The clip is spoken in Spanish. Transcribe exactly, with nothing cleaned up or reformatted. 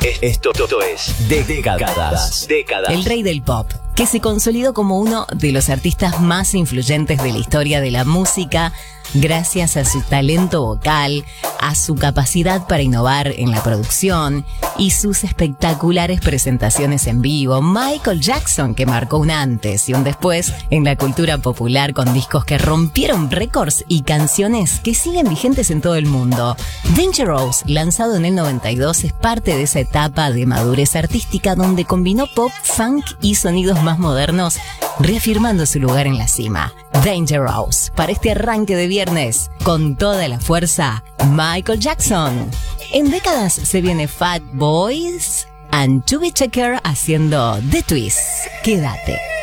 Esto, esto es de décadas. Décadas. El rey del pop, que se consolidó como uno de los artistas más influyentes de la historia de la música, gracias a su talento vocal, a su capacidad para innovar en la producción y sus espectaculares presentaciones en vivo. Michael Jackson, que marcó un antes y un después en la cultura popular con discos que rompieron récords y canciones que siguen vigentes en todo el mundo. Dangerous, lanzado en el noventa y dos, es parte de esa etapa de madurez artística donde combinó pop, funk y sonidos más modernos, reafirmando su lugar en la cima. Dangerous, para este arranque de viernes, con toda la fuerza, Michael Jackson. En décadas se viene Fat Boys and Chubby Checker haciendo The Twist. Quédate.